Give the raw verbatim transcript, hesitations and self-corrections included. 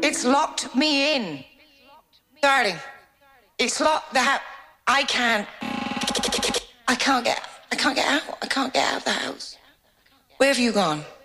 It's locked me in. Darling, it's locked the house. I can't. I can't get I can't get out. I can't get out of the house. Where have you gone?